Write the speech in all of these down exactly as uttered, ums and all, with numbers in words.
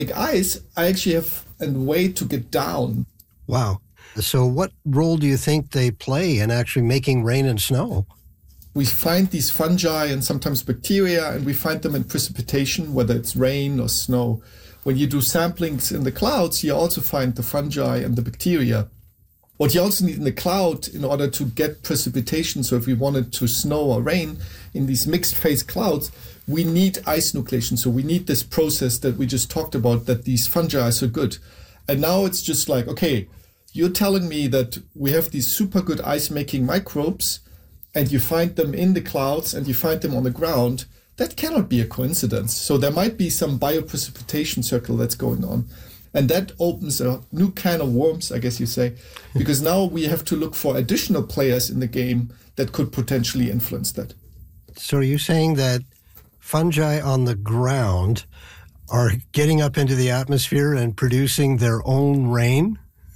Like ice, I actually have a way to get down. Wow. So what role do you think they play in actually making rain and snow? We find these fungi and sometimes bacteria, and we find them in precipitation, whether it's rain or snow. When you do samplings in the clouds, you also find the fungi and the bacteria. What you also need in the cloud in order to get precipitation, so if we wanted to snow or rain in these mixed phase clouds, we need ice nucleation. So we need this process that we just talked about, that these fungi are so good. And now it's just like, okay, you're telling me that we have these super good ice-making microbes, and you find them in the clouds and you find them on the ground. That cannot be a coincidence. So there might be some bioprecipitation circle that's going on. And that opens a new can of worms, I guess you say, because now we have to look for additional players in the game that could potentially influence that. So are you saying that fungi on the ground are getting up into the atmosphere and producing their own rain?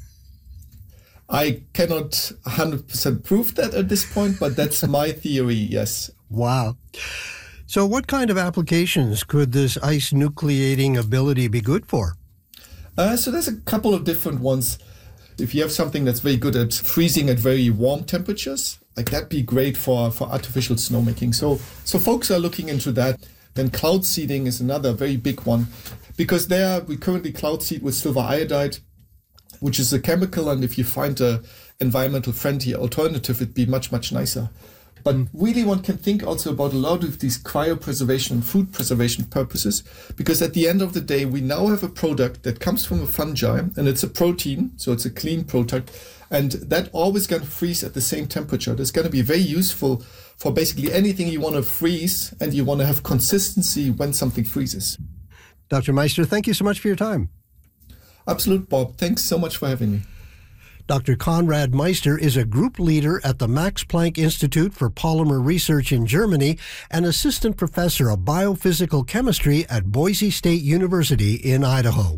I cannot one hundred percent prove that at this point, but that's my theory, yes. Wow. So what kind of applications could this ice nucleating ability be good for? Uh, so there's a couple of different ones. If you have something that's very good at freezing at very warm temperatures, like that'd be great for, for artificial snowmaking. So, so folks are looking into that. Then cloud seeding is another very big one, because there we currently cloud seed with silver iodide, which is a chemical, and if you find a environmental friendly alternative, it'd be much, much nicer. But really one can think also about a lot of these cryopreservation and food preservation purposes, because at the end of the day, we now have a product that comes from a fungi, and it's a protein, so it's a clean product, and that always going to freeze at the same temperature. That's going to be very useful for basically anything you want to freeze, and you want to have consistency when something freezes. Doctor Meister, thank you so much for your time. Absolute, Bob. Thanks so much for having me. Doctor Konrad Meister is a group leader at the Max Planck Institute for Polymer Research in Germany and assistant professor of biophysical chemistry at Boise State University in Idaho.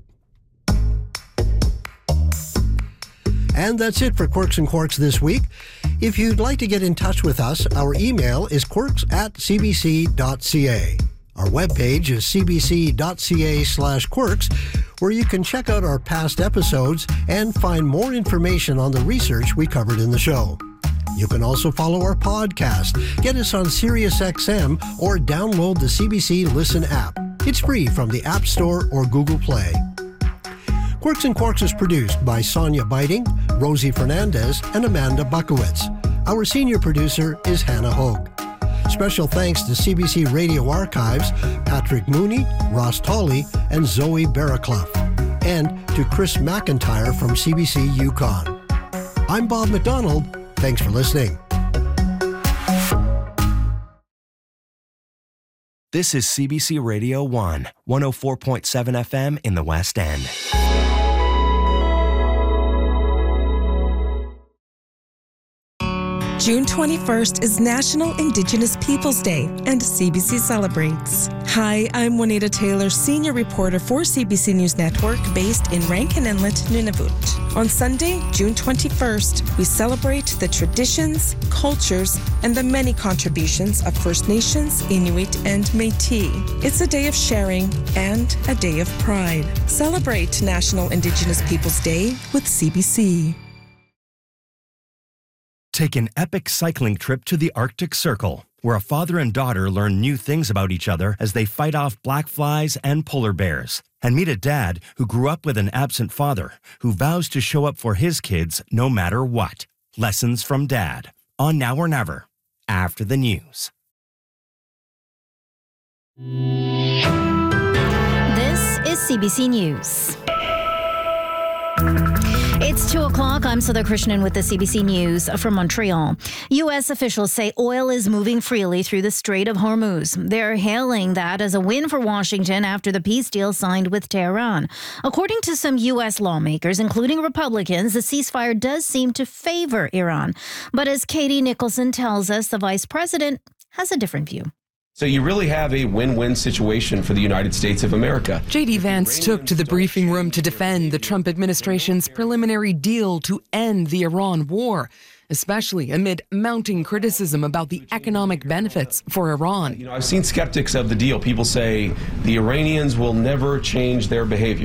And that's it for Quirks and Quarks this week. If you'd like to get in touch with us, our email is quirks at c b c dot c a. Our webpage is c b c dot c a slash quirks, where you can check out our past episodes and find more information on the research we covered in the show. You can also follow our podcast, get us on SiriusXM, or download the C B C Listen app. It's free from the App Store or Google Play. Quirks and Quarks is produced by Sonia Biting, Rosie Fernandez, and Amanda Buckowitz. Our senior producer is Hannah Hogue. Special thanks to C B C Radio Archives, Patrick Mooney, Ross Tolley, and Zoe Barraclough, and to Chris McIntyre from C B C Yukon. I'm Bob McDonald. Thanks for listening. This is C B C Radio one, one oh four point seven F M in the West End. June twenty-first is National Indigenous Peoples Day, and C B C celebrates. Hi, I'm Juanita Taylor, senior reporter for C B C News Network, based in Rankin Inlet, Nunavut. On Sunday, June twenty-first, we celebrate the traditions, cultures, and the many contributions of First Nations, Inuit, and Métis. It's a day of sharing and a day of pride. Celebrate National Indigenous Peoples Day with C B C. Take an epic cycling trip to the Arctic Circle, where a father and daughter learn new things about each other as they fight off black flies and polar bears. And meet a dad who grew up with an absent father who vows to show up for his kids no matter what. Lessons from Dad, on Now or Never, after the news. This is C B C News. It's two o'clock. I'm Sudha Krishnan with the C B C News from Montreal. U S officials say oil is moving freely through the Strait of Hormuz. They're hailing that as a win for Washington after the peace deal signed with Tehran. According to some U S lawmakers, including Republicans, the ceasefire does seem to favor Iran. But as Katie Nicholson tells us, the vice president has a different view. So you really have a win-win situation for the United States of America. J D Vance took to the briefing room to defend the Trump administration's preliminary deal to end the Iran war, especially amid mounting criticism about the economic benefits for Iran. You know, I've seen skeptics of the deal. People say the Iranians will never change their behavior.